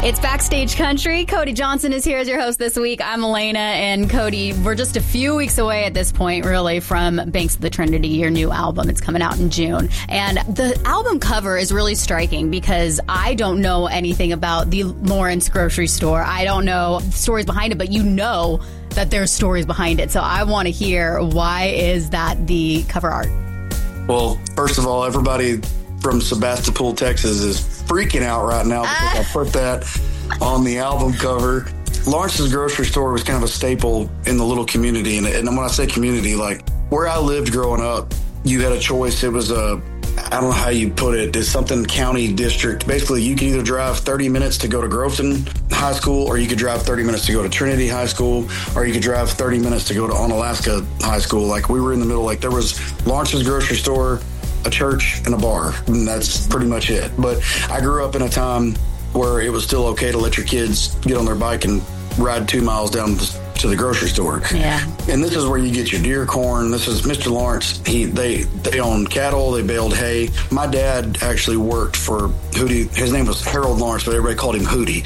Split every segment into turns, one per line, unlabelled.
It's Backstage Country. Cody Johnson is here as your host this week. I'm Elena, and Cody, we're just a few weeks away at this point, really, from Banks of the Trinity, your new album. It's coming out in June. And the album cover is really striking because I don't know anything about the Lawrence grocery store. I don't know stories behind it, but you know that there's stories behind it. So I want to hear, why is that the cover art?
Well, first of all, everybody from Sebastopol, Texas is freaking out right now because I put that on the album cover. Lawrence's grocery store was kind of a staple in the little community. And when I say community, like where I lived growing up, you had a choice. It was I don't know how you put it. It's something county district. Basically, you could either drive 30 minutes to go to Groveton High School, or you could drive 30 minutes to go to Trinity High School, or you could drive 30 minutes to go to Onalaska High School. Like we were in the middle. Like there was Lawrence's grocery store, a church, and a bar, and that's pretty much it. But I grew up in a time where it was still okay to let your kids get on their bike and ride 2 miles down to the grocery store.
Yeah.
And this is where you get your deer corn. This is Mr. Lawrence. They own cattle. They baled hay. My dad actually worked for Hootie. His name was Harold Lawrence, but everybody called him Hootie.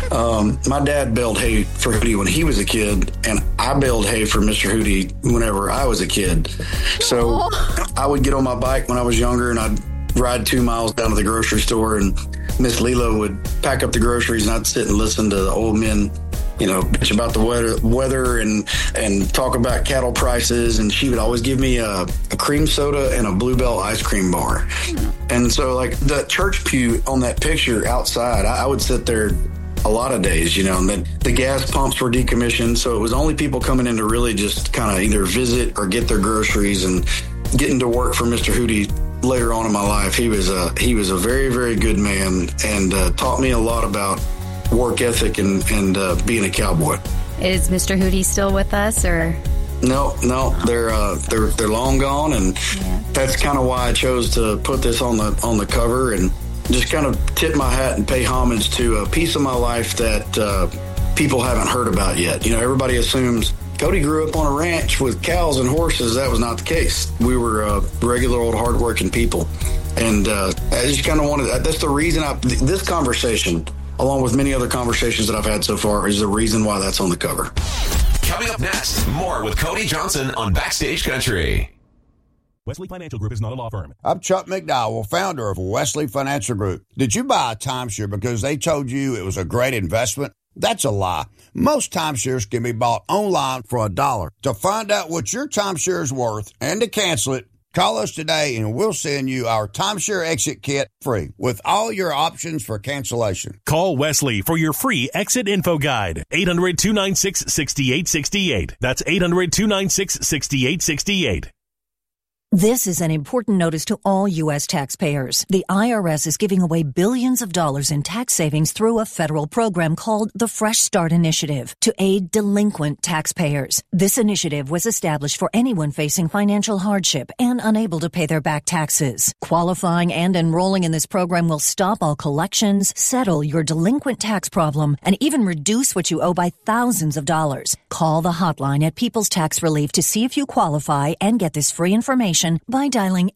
My dad baled hay for Hootie when he was a kid, and I baled hay for Mr. Hootie whenever I was a kid. So I would get on my bike when I was younger, and I'd ride 2 miles down to the grocery store, and Miss Leela would pack up the groceries, and I'd sit and listen to the old men, bitch about the weather and talk about cattle prices. And she would always give me a cream soda and a Bluebell ice cream bar. And so, like, the church pew on that picture outside, I would sit there a lot of days, and then the gas pumps were decommissioned. So it was only people coming in to really just kind of either visit or get their groceries, and getting to work for Mr. Hootie later on in my life. He was a very, very good man, and taught me a lot about work ethic and being a cowboy.
Is Mr. Hootie still with us, or?
No, they're long gone, and that's kind of why I chose to put this on the cover and just kind of tip my hat and pay homage to a piece of my life that people haven't heard about yet. Everybody assumes Cody grew up on a ranch with cows and horses. That was not the case. We were regular old hardworking people, and I just kind of wanted. That's the reason this conversation, along with many other conversations that I've had so far, is the reason why that's on the cover.
Coming up next, more with Cody Johnson on Backstage Country.
Wesley Financial Group is not a law firm.
I'm Chuck McDowell, founder of Wesley Financial Group. Did you buy a timeshare because they told you it was a great investment? That's a lie. Most timeshares can be bought online for $1. To find out what your timeshare is worth and to cancel it, call us today and we'll send you our timeshare exit kit free with all your options for cancellation.
Call Wesley for your free exit info guide. 800-296-6868. That's 800-296-6868.
This is an important notice to all U.S. taxpayers. The IRS is giving away billions of dollars in tax savings through a federal program called the Fresh Start Initiative to aid delinquent taxpayers. This initiative was established for anyone facing financial hardship and unable to pay their back taxes. Qualifying and enrolling in this program will stop all collections, settle your delinquent tax problem, and even reduce what you owe by thousands of dollars. Call the hotline at People's Tax Relief to see if you qualify and get this free information by dialing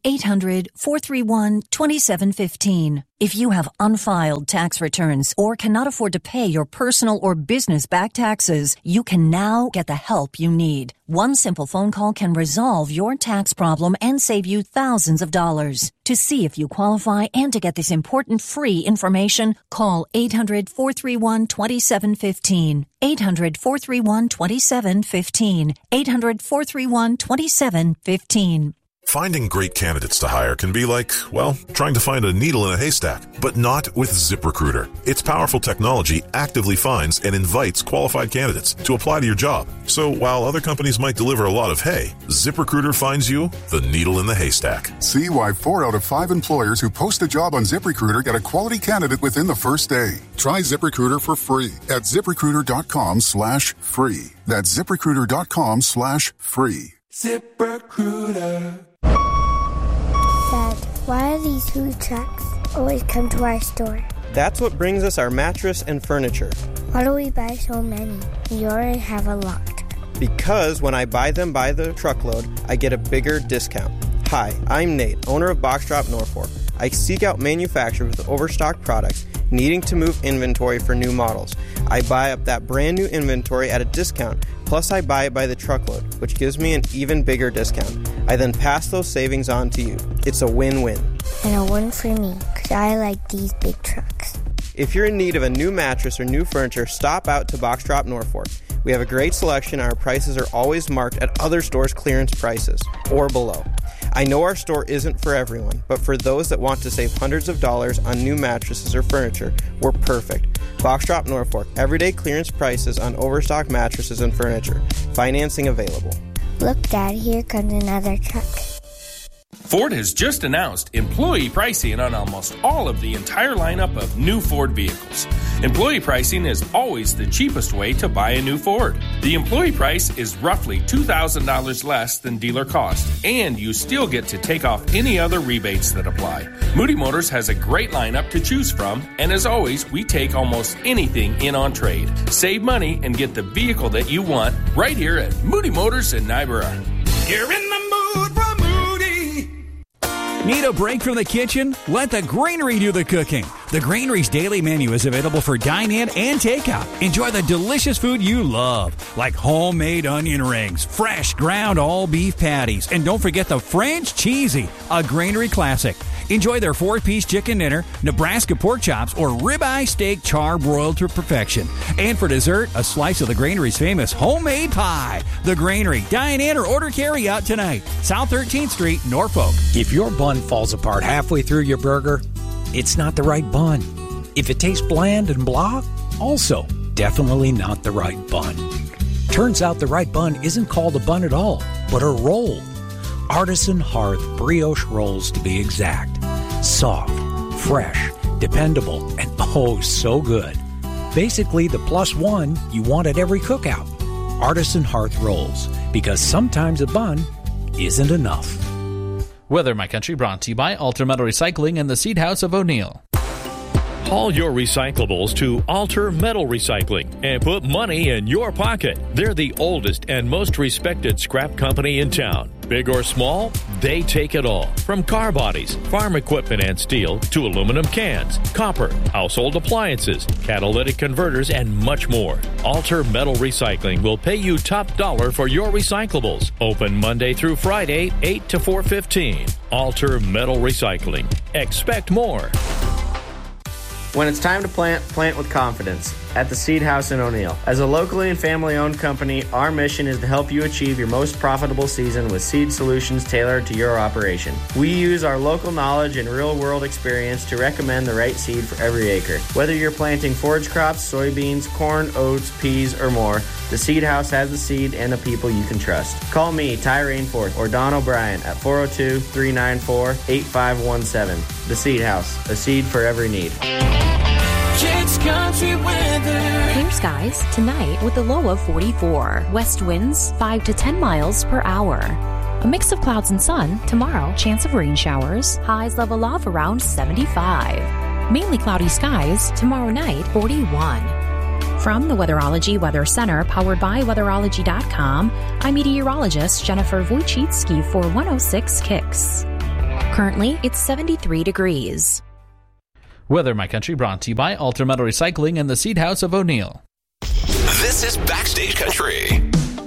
800-431-2715. If you have unfiled tax returns or cannot afford to pay your personal or business back taxes, you can now get the help you need. One simple phone call can resolve your tax problem and save you thousands of dollars. To see if you qualify and to get this important free information, call 800-431-2715. 800-431-2715. 800-431-2715.
Finding great candidates to hire can be like, well, trying to find a needle in a haystack, but not with ZipRecruiter. Its powerful technology actively finds and invites qualified candidates to apply to your job. So while other companies might deliver a lot of hay, ZipRecruiter finds you the needle in the haystack.
See why 4 out of 5 employers who post a job on ZipRecruiter get a quality candidate within the first day. Try ZipRecruiter for free at ZipRecruiter.com/free. That's ZipRecruiter.com/free.
ZipRecruiter.
Dad, why do these food trucks always come to our store?
That's what brings us our mattress and furniture.
Why do we buy so many? We already have a lot.
Because when I buy them by the truckload, I get a bigger discount. Hi, I'm Nate, owner of Box Drop Norfolk. I seek out manufacturers with overstocked products needing to move inventory for new models. I buy up that brand new inventory at a discount, plus I buy it by the truckload, which gives me an even bigger discount. I then pass those savings on to you. It's a win-win.
And a win for me, because I like these big trucks.
If you're in need of a new mattress or new furniture, stop out to Box Drop Norfolk. We have a great selection, and our prices are always marked at other stores' clearance prices, or below. I know our store isn't for everyone, but for those that want to save hundreds of dollars on new mattresses or furniture, we're perfect. Box Drop Norfolk, everyday clearance prices on overstock mattresses and furniture. Financing available.
Look, Dad, here comes another truck.
Ford has just announced employee pricing on almost all of the entire lineup of new Ford vehicles. Employee pricing is always the cheapest way to buy a new Ford. The employee price is roughly $2,000 less than dealer cost, and you still get to take off any other rebates that apply. Moody Motors has a great lineup to choose from, and as always, we take almost anything in on trade. Save money and get the vehicle that you want right here at Moody Motors in Niobrara.
You're in the mood for Moody.
Need a break from the kitchen? Let the Granary do the cooking. The Granary's daily menu is available for dine-in and takeout. Enjoy the delicious food you love, like homemade onion rings, fresh ground all-beef patties, and don't forget the French Cheesy, a Granary classic. Enjoy their 4-piece chicken dinner, Nebraska pork chops, or ribeye steak char-broiled to perfection. And for dessert, a slice of the Granary's famous homemade pie. The Granary. Dine in or order carry-out tonight. South 13th Street, Norfolk.
If your bun falls apart halfway through your burger, it's not the right bun. If it tastes bland and blah, also definitely not the right bun. Turns out the right bun isn't called a bun at all, but a roll. Artisan Hearth brioche rolls, to be exact. Soft, fresh, dependable, and oh so good. Basically the plus one you want at every cookout. Artisan Hearth rolls, because sometimes a bun isn't enough.
Weather My Country brought to you by Alter Metal Recycling and the Seed House of O'Neill.
Haul your recyclables to Alter Metal Recycling and put money in your pocket. They're the oldest and most respected scrap company in town. Big or small, they take it all. From car bodies, farm equipment and steel, to aluminum cans, copper, household appliances, catalytic converters, and much more. Alter Metal Recycling will pay you top dollar for your recyclables. Open Monday through Friday, 8 to 4:15. Alter Metal Recycling. Expect more.
When it's time to plant with confidence at the Seed House in O'Neill. As a locally and family-owned company, our mission is to help you achieve your most profitable season with seed solutions tailored to your operation. We use our local knowledge and real-world experience to recommend the right seed for every acre. Whether you're planting forage crops, soybeans, corn, oats, peas, or more, the Seed House has the seed and the people you can trust. Call me, Ty Rainforth, or Don O'Brien at 402-394-8517. The Seed House, a seed for every need.
Kids Country weather.
Clear skies tonight with a low of 44. West winds 5 to 10 miles per hour. A mix of clouds and sun. Tomorrow, chance of rain showers. Highs level off around 75. Mainly cloudy skies. Tomorrow night, 41. From the Weatherology Weather Center, powered by Weatherology.com, I'm meteorologist Jennifer Wojcicki for 106 Kicks. Currently, it's 73 degrees.
Weather My Country brought to you by Alter Metal Recycling and the Seed House of O'Neill.
This is Backstage Country.